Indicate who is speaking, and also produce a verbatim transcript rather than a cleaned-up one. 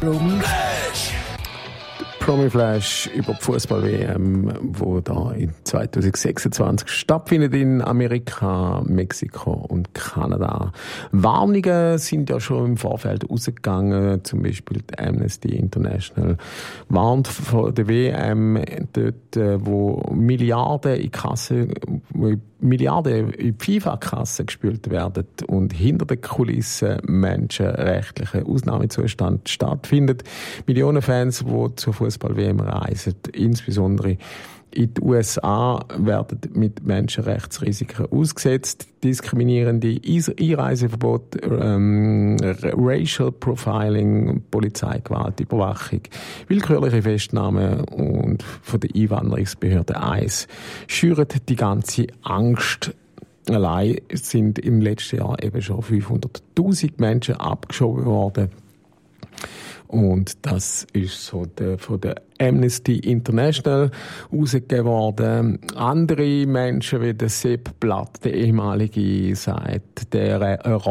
Speaker 1: Promi-Flash!
Speaker 2: Promi-Flash über die Fußball-W M, wo da in zwanzig sechsundzwanzig stattfindet in Amerika, Mexiko und Kanada. Warnungen sind ja schon im Vorfeld rausgegangen, zum Beispiel die Amnesty International warnt vor der W M, dort, wo Milliarden in Kasse, wo Milliarden in die FIFA-Kasse gespült werden und hinter den Kulissen menschenrechtlicher Ausnahmezustand stattfindet. Millionen Fans, die zur Fußball-W M reisen, insbesondere in die U S A, werden mit Menschenrechtsrisiken ausgesetzt. Diskriminierende Einreiseverbot, ähm, Racial Profiling, Polizeigewalt, Überwachung, willkürliche Festnahmen und von der Einwanderungsbehörde I C E schüren die ganze Angst. Allein sind im letzten Jahr eben schon fünfhunderttausend Menschen abgeschoben worden. Und das ist so der, von der Amnesty International herausgegeben worden. Andere Menschen wie der Sepp Blatt, der ehemalige, sagt, der